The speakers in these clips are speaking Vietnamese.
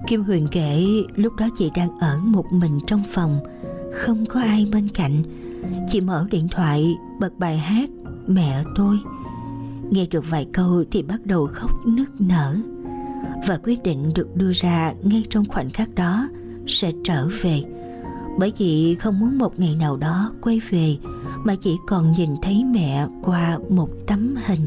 Kim Huyền kể lúc đó chị đang ở một mình trong phòng, không có ai bên cạnh. Chị mở điện thoại bật bài hát Mẹ Tôi. Nghe được vài câu thì bắt đầu khóc nức nở. Và quyết định được đưa ra ngay trong khoảnh khắc đó sẽ trở về, bởi vì không muốn một ngày nào đó quay về mà chỉ còn nhìn thấy mẹ qua một tấm hình.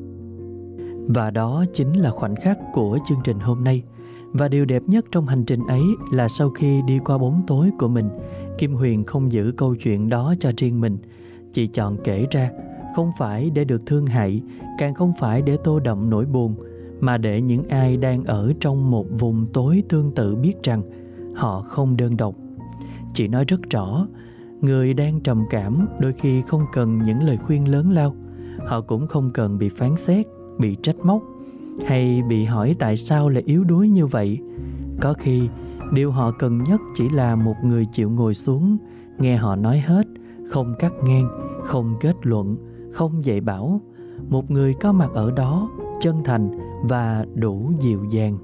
Và đó chính là khoảnh khắc của chương trình hôm nay. Và điều đẹp nhất trong hành trình ấy là sau khi đi qua bóng tối của mình, Kim Huyền không giữ câu chuyện đó cho riêng mình. Chị chọn kể ra, không phải để được thương hại, càng không phải để tô đậm nỗi buồn, mà để những ai đang ở trong một vùng tối tương tự biết rằng họ không đơn độc. Chị nói rất rõ, người đang trầm cảm đôi khi không cần những lời khuyên lớn lao. Họ cũng không cần bị phán xét, bị trách móc, hay bị hỏi tại sao lại yếu đuối như vậy. Có khi điều họ cần nhất chỉ là một người chịu ngồi xuống, nghe họ nói hết, không cắt ngang, không kết luận, không dạy bảo. Một người có mặt ở đó, chân thành và đủ dịu dàng.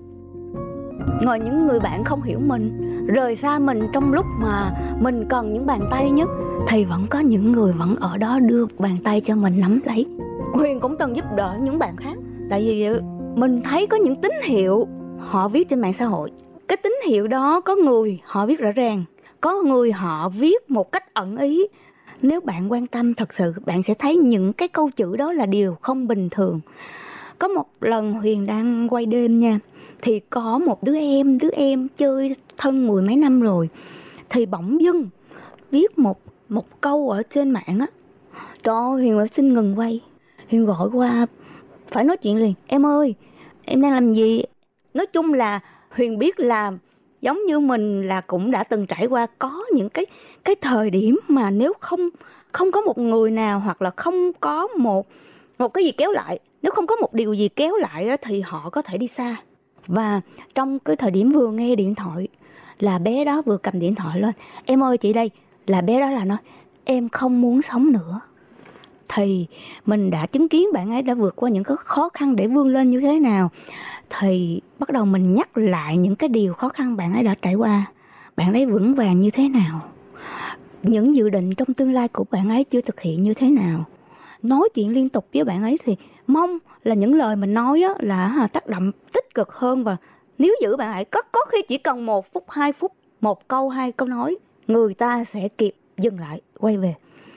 Ngoài những người bạn không hiểu mình, rời xa mình trong lúc mà mình cần những bàn tay nhất, thì vẫn có những người vẫn ở đó đưa bàn tay cho mình nắm lấy. Huyền cũng từng giúp đỡ những bạn khác. Tại vì mình thấy có những tín hiệu họ viết trên mạng xã hội. Cái tín hiệu đó có người họ viết rõ ràng, có người họ viết một cách ẩn ý. Nếu bạn quan tâm thật sự, bạn sẽ thấy những cái câu chữ đó là điều không bình thường. Có một lần Huyền đang quay đêm nha, thì có một đứa em chơi thân mười mấy năm rồi, thì bỗng dưng viết một câu ở trên mạng á. Trời ơi, Huyền phải xin ngừng quay. Huyền gọi qua, phải nói chuyện liền. Em ơi, em đang làm gì? Nói chung là Huyền biết là giống như mình là cũng đã từng trải qua, có những cái thời điểm mà nếu không có một người nào, hoặc là không có một cái gì kéo lại, nếu không có một điều gì kéo lại thì họ có thể đi xa. Và trong cái thời điểm vừa nghe điện thoại là bé đó vừa cầm điện thoại lên, em ơi chị đây, là bé đó là nói em không muốn sống nữa. Thì mình đã chứng kiến bạn ấy đã vượt qua những cái khó khăn để vươn lên như thế nào. Thì bắt đầu mình nhắc lại những cái điều khó khăn bạn ấy đã trải qua, bạn ấy vững vàng như thế nào, những dự định trong tương lai của bạn ấy chưa thực hiện như thế nào. Nói chuyện liên tục với bạn ấy thì mong là những lời mình nói là tác động tích cực hơn. Và nếu giữ bạn ấy có khi chỉ cần 1 phút, 2 phút, 1 câu, 2 câu nói, người ta sẽ kịp dừng lại, quay về.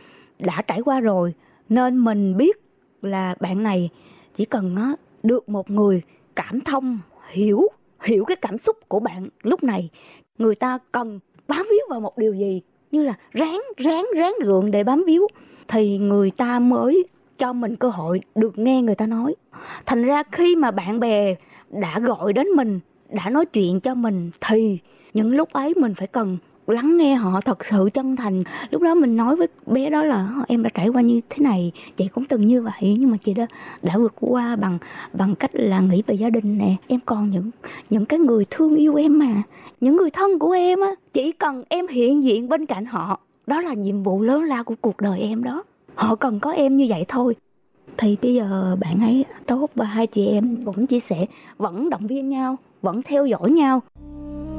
Đã trải qua rồi nên mình biết là bạn này chỉ cần được một người cảm thông, hiểu cái cảm xúc của bạn lúc này. Người ta cần bám víu vào một điều gì, như là ráng gượng để bám víu, thì người ta mới cho mình cơ hội được nghe người ta nói. Thành ra khi mà bạn bè đã gọi đến mình, đã nói chuyện cho mình, thì những lúc ấy mình phải cần lắng nghe họ thật sự chân thành. Lúc đó mình nói với bé đó là em đã trải qua như thế này, chị cũng từng như vậy, nhưng mà chị đã vượt qua bằng cách là nghĩ về gia đình nè. Em còn những cái người thương yêu em mà, những người thân của em á, chỉ cần em hiện diện bên cạnh họ, đó là nhiệm vụ lớn lao của cuộc đời em đó. Họ cần có em như vậy thôi. Thì bây giờ bạn ấy tốt và hai chị em cũng chia sẻ, vẫn động viên nhau, vẫn theo dõi nhau.